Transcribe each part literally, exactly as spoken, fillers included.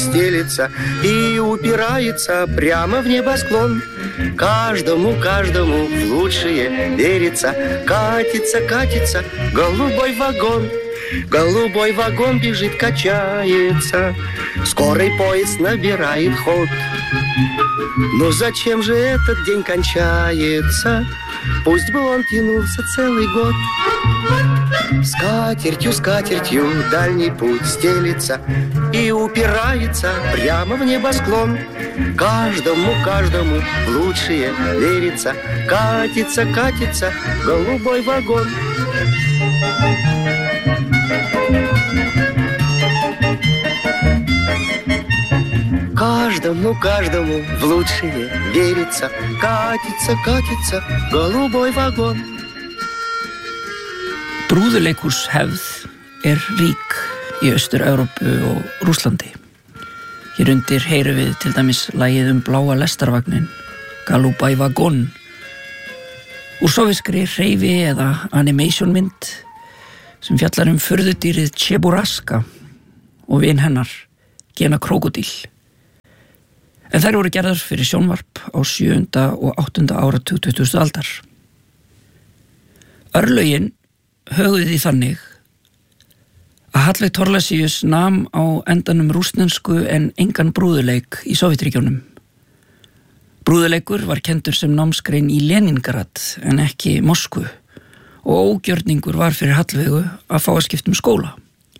стелется и упирается прямо в небосклон. Каждому, каждому в лучшее верится. Катится, катится голубой вагон. Голубой вагон бежит, качается. Скорый поезд набирает ход. Но зачем же этот день кончается? Пусть бы он тянулся целый год. Скатертью, скатертью дальний путь стелится и упирается прямо в небосклон. Каждому, каждому в лучшее верится. Катится, катится голубой вагон. Каждому, каждому в лучшее верится. Катится, катится голубой вагон. Brúðuleikhúshefð er rík í Austur-Evrópu og Rússlandi. Hér undir heyrum við til dæmis lagið um bláa lestarvagnin, Голубой вагон, úr sovéskri hreyfi eða animationmynd sem fjallar um furðudýrið Cheburaska og vin hennar, Gena Krókódíl. En þær voru gerðar fyrir sjónvarp á sjöunda og áttunda áratug tuttugustu aldar. Örlögin höguðu því þannig að Hallveig Thorlacius nam á endanum rússnesku en engan brúðuleik í Sovétríkjunum. Brúðuleikur var kenndur sem námsgrein í Leningrad en ekki Moskvu og ógjörningur var fyrir Hallveigu að fá að skipta um skóla.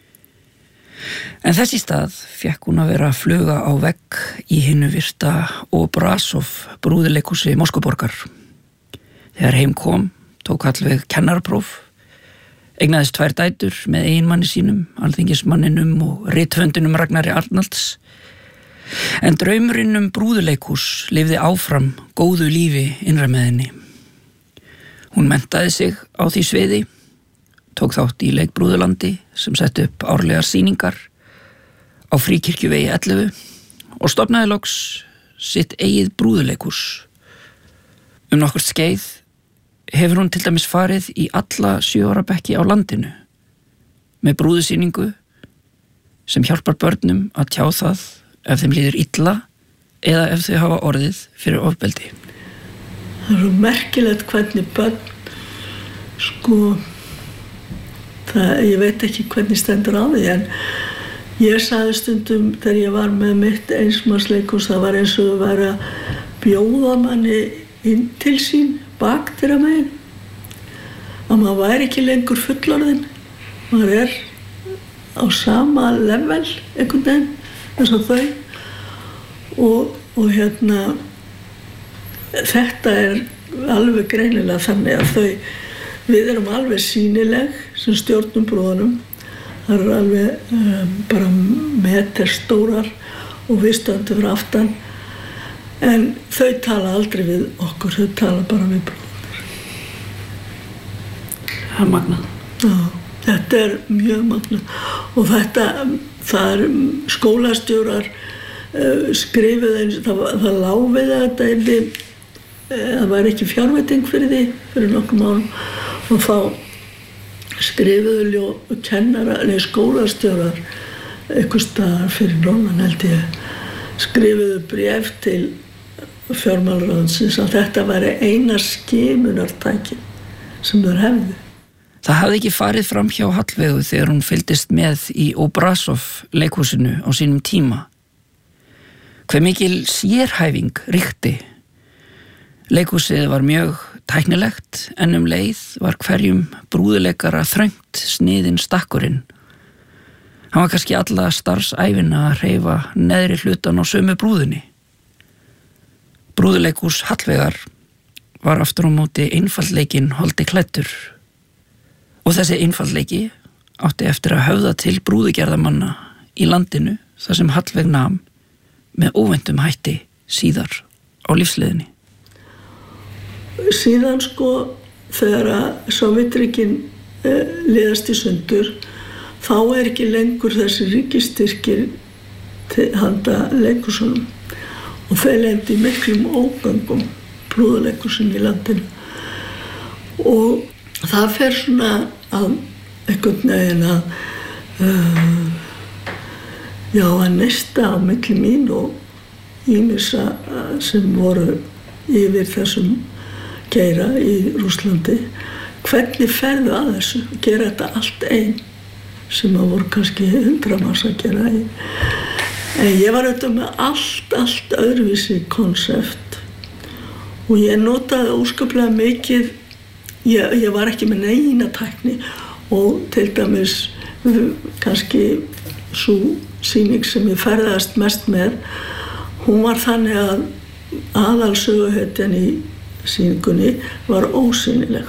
En þess í stað fékk hún að vera að fluga á vegg í hinu virta Obrasov brúðuleikhúsi Moskvuborgar. Þegar heim kom tók Hallveig kennarapróf, eignaðist tvær dætur með eiginmanni sínum, alþingismanninum og rithöndinum Ragnari Arnalds. En draumurinn um brúðuleikhús lifði áfram góðu lífi innra með henni. Hún menntaði sig á því sviði, tók þátt í leikbrúðulandi sem setti upp árlegar sýningar á Fríkirkjuvegi ellefu og stofnaði loks sitt eigið brúðuleikhús. Um nokkurt skeið hefur hún til dæmis farið í alla sjö ára bekki á landinu með brúðusýningu sem hjálpar börnum að tjá það ef þeim líður illa eða ef þau hafa orðið fyrir ofbeldi. Það er svo merkilegt hvernig börn, sko, það, ég veit ekki hvernig stendur á því, en ég sagði stundum þegar ég var með mitt einsmannsleikhús, það var eins og að vera bjóða manni inn til sín bakdyra megin, að maður væri ekki lengur fullorðinn, maður er á sama level einhvern veginn eins og þau og, og hérna þetta er alveg greinilega þannig að þau, við erum alveg sýnileg sem stjórnum brúðunum, það eru alveg um, bara meterstórar og við stöndum fyrir aftan. En þau tala aldrei við okkur, þau tala bara við bróðunir. Það er magnað. Já, þetta er mjög magnað. Og þetta, það er skólastjórar uh, skrifuð eins, það, það lá við þetta einni, uh, það var ekki fjárveiting fyrir því, fyrir nokkrum árum. Og þá skrifuðu ljó, kennara, nei skólastjórar, einhvers staðar fyrir norðan held ég, skrifuðu bréf til fjármálaráðsins að þetta væri eina skimunartæki sem þeir hefðu. Það hafði ekki farið fram hjá Hallveigu þegar hún fylgdist með í Obrasov leikhúsinu á sínum tíma. Hve mikil sérhæfing ríkti. Leikhúsið var mjög tæknilegt en um leið var hverjum brúðuleikara þröngt sniðinn stakkurinn. Hann var kannski alla starfsævina að hreyfa neðri hlutan á sömu brúðunni. Brúðuleikhús Hallveigar var aftur á móti einfaldleikinn holdi klæddur. Og þessi einfaldleiki átti eftir að höfða til brúðugerðamanna í landinu þar sem Hallveig nam með óvæntum hætti síðar á lífsleiðinni. Síðan sko þegar að Sovétríkin eh, liðast í sundur, þá er ekki lengur þessi ríkisstyrkir til handa leikhúsunum og þeir lendi í miklum ógöngum brúðuleikhúsum í landinu og það fer svona að einhvern veginn að uh, já, að neista á milli mín og ýmissa sem voru yfir þessum geira í Rússlandi. Hvernig ferðu að þessu? Gera þetta allt einn, sem að voru kannski hundra manns að gera einn. En ég var auðvitað með allt, allt öðruvísi konsept og ég notaði óskaplega mikið. Ég, ég var ekki með neina tækni og til dæmis kannski sú sýning sem ég ferðast mest með, hún var þannig að aðalsöguhetjan í sýningunni var ósýnileg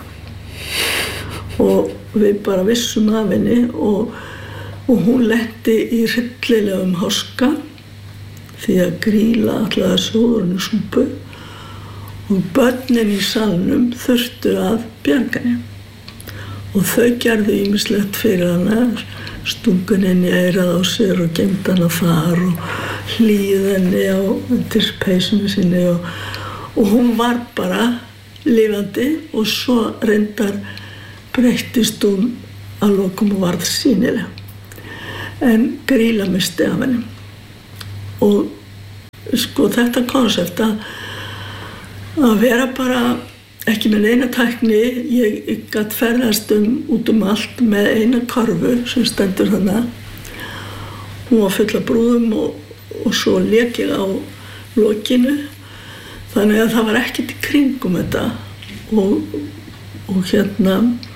og við bara vissum af henni og, og hún lenti í hryllilegum háska því að Grýla ætlaði að sjóða henni súpu og börnin í salnum þurftu að bjarga henni og þau gerðu ýmislegt fyrir hana, stungun henni eyrað á sér og geymd hana þar og hlýð henni á undir peysinu sinni og, og hún var bara lifandi og svo reyndar breyttist hún að lokum og varð sýnileg. En Grýla missti af henni og sko þetta konsept að að vera bara ekki með neina tækni, ég, ég gat ferðast um út um allt með eina karfu sem stendur þarna. Hún var full af brúðum og, og svo lék ég á lokinu. Þannig að það var ekkert í kringum þetta og, og hérna,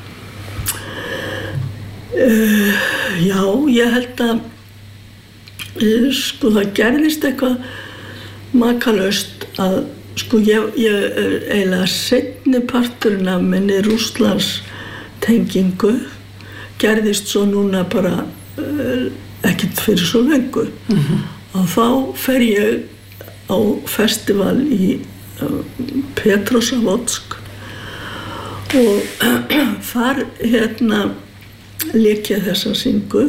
uh, já, ég held að uh, sko það gerðist eitthvað makalaust að sko ég, ég eiginlega seinni parturinn af minni Rússlands tengingu gerðist svo núna bara uh, ekkert fyrir svo lengur. Mm-hmm. Og þá fer ég á festival í uh, Petrozavodsk og uh, þar hérna lék ég þessa sýningu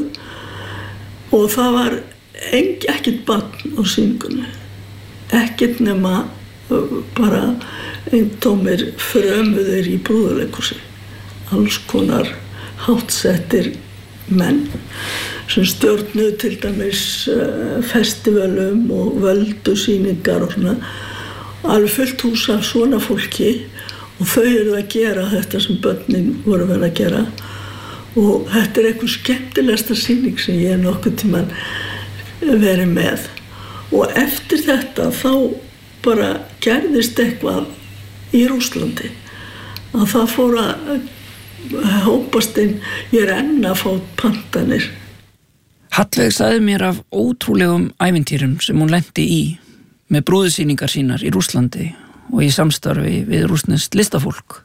og það var engi, ekkert barn á sýningunni, ekkert nema bara eintómir frömuðir í brúðuleikhúsi, alls konar háttsettir menn sem stjórnuðu til dæmis festivalum og völdu sýningar og svona, alveg fullt hús af svona fólki og þau eru að gera þetta sem börnin voru verið að gera og þetta er eitthvað skemmtilegasta sýning sem ég nokkuð tímann verið með og eftir þetta þá bara gerðist eitthvað í Rússlandi að það fór að hópast inn, ég er enn að fá pantanir. Hallveig sagði mér af ótrúlegum ævintýrum sem hún lenti í með brúðsýningar sínar í Rússlandi og í samstarfi við rússneskt listafólk.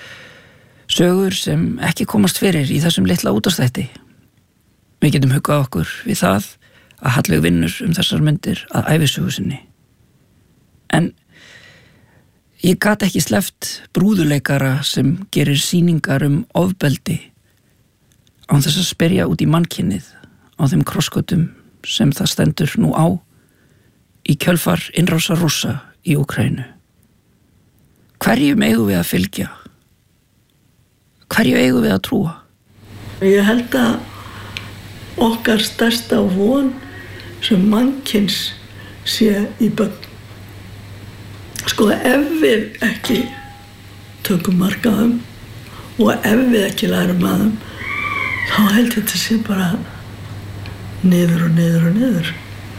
Sögur sem ekki komast fyrir í þessum litla útvarpsþætti. Við getum huggað okkur við það að Hallveig vinnur um þessar myndir að ævisögu sinni. En ég gat ekki sleppt brúðuleikara sem gerir sýningar um ofbeldi án þess að spyrja út í mannkynnið á þeim krossgötum sem það stendur nú á í kjölfar innrásar Rússa í Úkraínu. Hverjum eigum við að fylgja? Hverju eigum við að trúa? Ég held að okkar stærsta von sem mannkyns sé í börn. Sko ef við ekki tökum mark á þeim og ef við ekki lærum að þeim þá held þetta sé bara niður og niður og niður.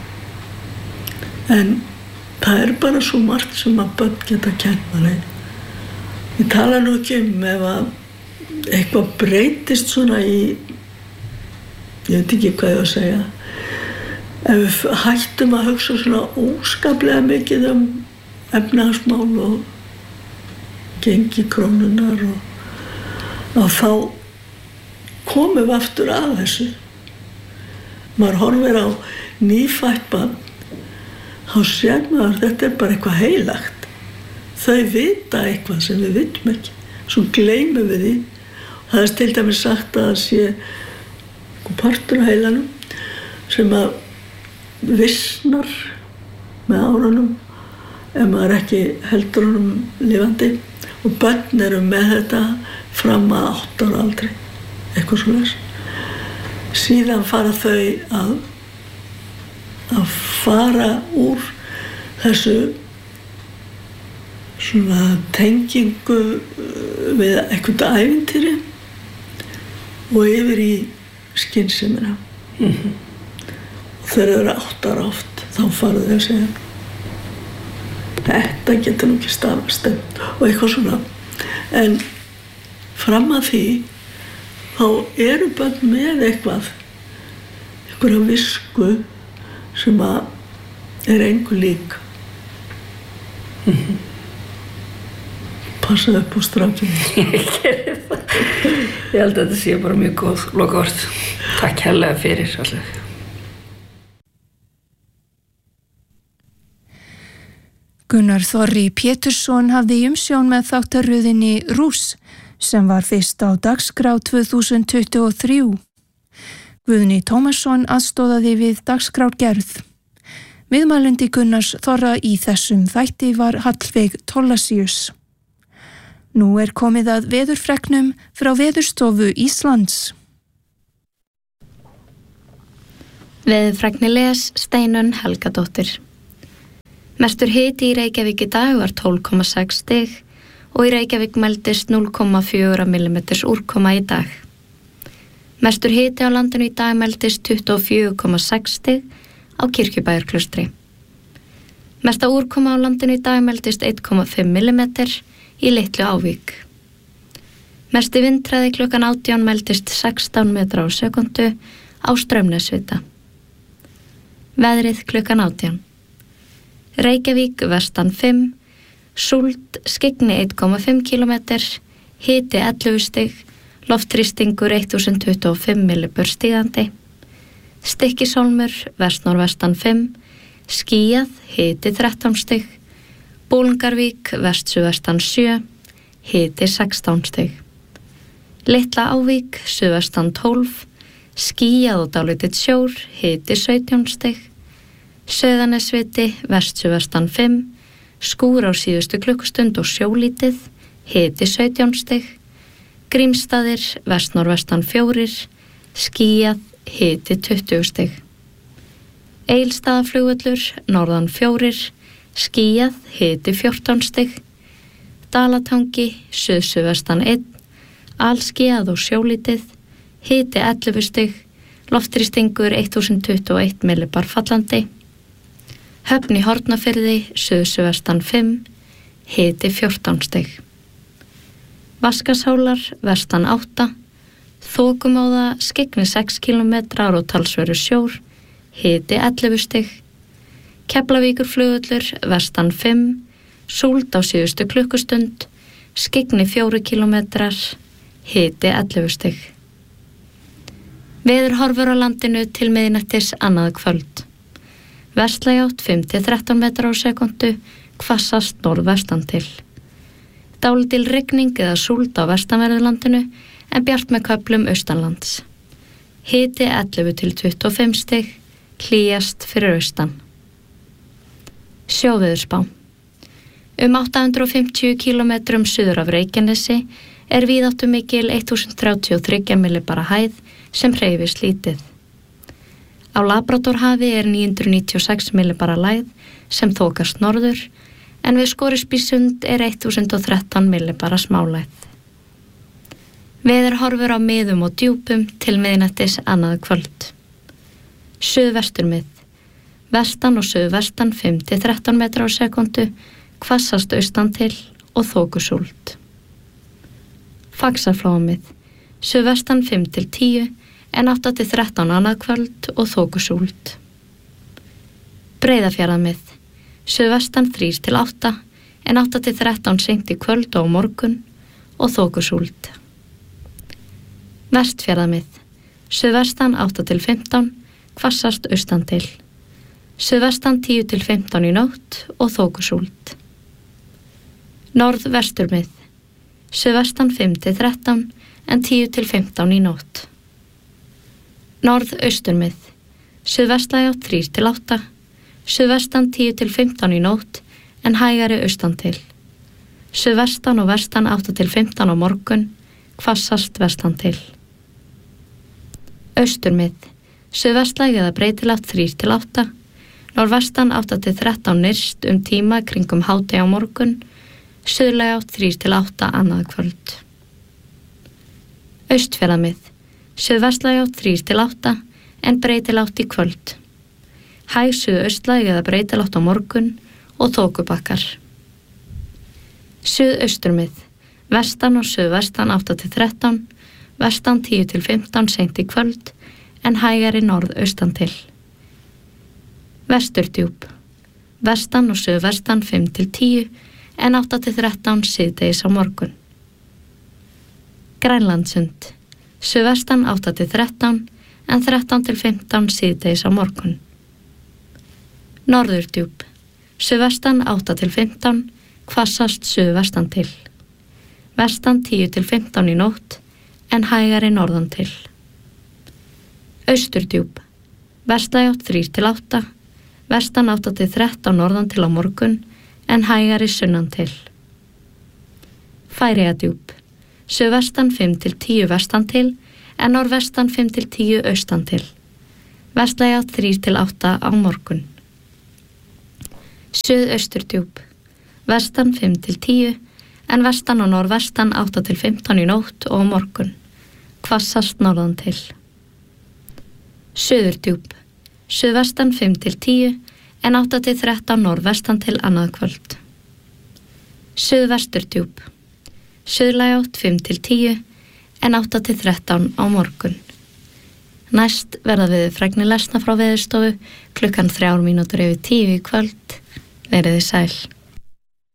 En það er bara svo margt sem að börn geta kennt manni. Ég tala nú ekki um ef að eitthvað breytist svona í, ég veit ekki hvað ég á að segja, ef við hættum að hugsa svona óskaplega mikið um efnahagsmál og gengi krónunar og, og þá komum við aftur að þessu. Maður horfir á nýfætt barn, þá sér maður að þetta er bara eitthvað heilagt. Þau vita eitthvað sem við vitum ekki, svo gleymum við því. Það er til dæmis sagt að það sé partur á heilanum sem að vissnar með árunum ef maður ekki heldur honum lifandi og börn eru með þetta fram að átta ára aldri, eitthvað svoleiðis. Síðan fara þau að að fara úr þessu svona tengingu við eitthvað ævintýri og yfir í skynsemina. Mm-hmm. Og þegar þau eru átt ára oft, þá farið þau að segja þetta getur nú ekki stafast og eitthvað svona. En fram að því, þá eru börn með eitthvað, einhverja visku sem að er engu lík. Mm-hmm. Passaðu upp á strákinu. Ég gerir það. Ég held að þetta sé bara mjög góð lokaorð. Takk hérlega fyrir allir. Gunnar Þorri Pétursson hafði í umsjón með þáttaröðinni Rúss sem var fyrst á dagskrá tvö þúsund tuttugu og þrjú. Guðni Tómasson aðstóðaði við dagskrárgerð. Viðmælandi Gunnars Þorra í þessum þætti var Hallveig Tollasius. Nú er komið að veðurfregnum frá Veðurstofu Íslands. Veðurfregni les Steinunn Helgadóttir. Mestur hiti í Reykjavík í dag var tólf komma sex stig og í Reykjavík mældist núll komma fjögur millimeters úrkoma í dag. Mestur hiti á landinu í dag mældist tuttugu og fjögur komma sex stig á Kirkjubæjarklaustri. Mesta úrkoma á landinu í dag mældist eitt komma fimm millimeter í Litlu Ávík. Mesti vindhraði klukkan átján mældist sextán metra á sekundu á Straumnesvita. Veðrið klukkan átján. Reykjavík vestan fimm, súld skyggni eitt komma fimm kílómetra, hiti ellefu stig, loftþrýstingur þúsund tuttugu og fimm millibör stigandi. Stykkishólmur vestnorvestan fimm, skýjað, hiti þrettán stig. Bólungarvík vestsuðvestan sjö, hiti sextán stig. Litla Ávík suðvestan tólf, skýjað og dálítill sjór, hiti sautján stig. Sauðanesviti vestsuðvestan fimm, skúr á síðustu klukkustund og sjólítið, hiti sautján stig. Grímsstaðir vestnorvestan fjórir, skýjað, hiti tuttugu stig. Egilsstaðaflugvöllur norðan fjórir, skýjað, hiti fjórtán stig. Dalatangi suðsuðvestan einn, alskýjað og sjólítið, hiti ellefu stig, loftþrýstingur þúsund tuttugu og eitt millibar fallandi. Höfn í Hornafirði suðsuðvestan fimm, hiti fjórtán stig. Vaskashólar vestan átta, þokumóða skyggni sex kílómetrar og talsverður sjór, hiti ellefu stig. Keflavíkurflugvöllur vestan fimm, súld á síðustu klukkustund, skyggni fjórir kílómetrar, hiti ellefu stig. Veður horfur á landinu til miðnættis annað kvöld. Vestlæg átt fimm til þrettán metrar á sekundu, hvassast norðvestan til. Dálítil rigning eða súld á vestanverðu landinu en bjart með köflum austanlands. Hiti ellefu til tuttugu og fimm stig, hlýjast fyrir austan. Sjóveðurspá. Um átta hundruð fimmtíu kílómetrum suður af Reykjanesi er víðáttumikil þúsund þrjátíu og þrjú millibara hæð sem hreyfist lítið. Á Labradorhafi er níu hundruð níutíu og sex millibara lægð sem þokast norður en við Scoresbysund er þúsund og þrettán millibara smálægð. Veður horfur á miðum og djúpum til miðnættis annað kvöld. Suðvesturmið. Vestan og suðvestan fimm til þrettán metrar á sekundu, hvassast austan til og þokusúld. Faxaflóamið. Suðvestan fimm til tíu en átta til þrettán annað kvöld og þokusúld. Breiðafjarðarmið. Suðvestan þrír til átta en átta til þrettán seint í kvöld og á morgun og þokusúld. Vestfjarðarmið. Suðvestan átta til fimmtán, hvassast austan til. Suðvestan tíu til fimmtán í nótt og þokusúld. Norðvesturmið. Suðvestan fimm til þrettán en tíu til fimmtán í nótt. Norðausturmið. Suðvestlæg átt þrír til átta, suðvestan tíu til fimmtán í nótt en hægari austan til. Suðvestan og vestan átta til fimmtán á morgun, hvassast vestan til. Austurmið. Suðvestlæg eða breytilátt þrír til átta Norðvestan átta til þrettán nyrst um tíma kringum hádegi á morgun, suðlæg átt þrjú til átta annað kvöld. Austfjarðamið, suðvestlæg átt þrjú til átta en breytilátt í kvöld. Hæg suðaustlæg eða breytilátt á morgun og þokubakkar. Suðausturmið, vestan og suðvestan átta til þrettán, vestan tíu til fimmtán seint í kvöld en hægari norðaustan til. Vesturdjúp, vestan og suðvestan fimm til tíu en átta til þrettán síðdegis á morgun. Grænlandssund, suðvestan átta til þrettán en þrettán til fimmtán síðdegis á morgun. Norðurdjúp, suðvestan átta til fimmtán, hvassast suðvestan til. Vestan tíu til fimmtán í nótt en hægari norðan til. Austurdjúp, vestlæg átt þrjú til átta, vestan átta til þrettán norðan til á morgun en hægari sunnan til. Færeyjadjúp, suðvestan fimm til tíu vestan til en norðvestan fimm til tíu austan til. Vestlæg átt þrjú til átta á morgun. Suðausturdjúp, vestan fimm til tíu en vestan og norðvestan átta til fimmtán í nótt og á morgun. Hvassast norðan til. Suðurdjúp, suðvestan fimm til tíu en átta til þrettán norðvestan til annað kvöld. Suðvesturdjúp, suðlæg átt fimm til tíu en átta til þrettán á morgun. Næst verða við fregni lesna frá Veðurstofu klukkan þrjár mínútur yfir tíu í kvöld. Verið þið sæl.